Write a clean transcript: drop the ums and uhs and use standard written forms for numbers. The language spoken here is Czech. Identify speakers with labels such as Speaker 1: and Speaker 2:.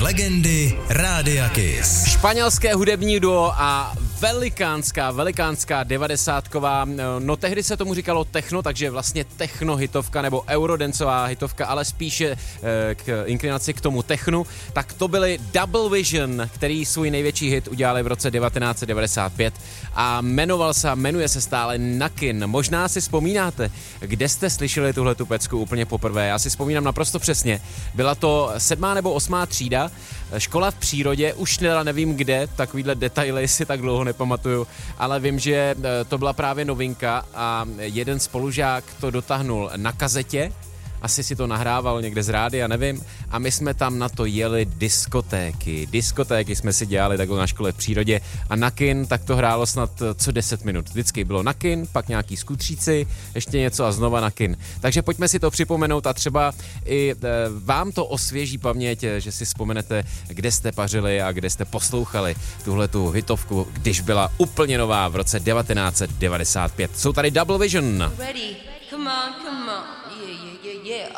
Speaker 1: Legendy Rádia Kiss.
Speaker 2: Španělské hudební duo a velikánská 90ková, no tehdy se tomu říkalo techno, takže vlastně techno hitovka nebo eurodancová hitovka, ale spíše k inklinaci k tomu technu, tak to byly Double Vision, který svůj největší hit udělali v roce 1995 a jmenuje se stále Nakin. Možná si vzpomínáte, kde jste slyšeli tuhletu pecku úplně poprvé. Já si vzpomínám naprosto přesně. Byla to 7. nebo 8. třída, škola v přírodě, už nevím kde, takovýhle detaily si tak dlouho nepamatuju, ale vím, že to byla právě novinka a jeden spolužák to dotáhnul na kazetě, asi si to nahrával někde z rádia, nevím, a my jsme tam na to jeli diskotéky jsme si dělali takhle na škole v přírodě a Nakin, tak to hrálo snad co 10 minut, vždycky bylo Nakin, pak nějaký skutříci, ještě něco a znova Nakin. Takže pojďme si to připomenout a třeba i vám to osvěží paměť, že si vzpomenete, kde jste pařili a kde jste poslouchali tuhletu hitovku, když byla úplně nová v roce 1995. Jsou tady Double Vision.
Speaker 3: Ready? Come on. Yeah.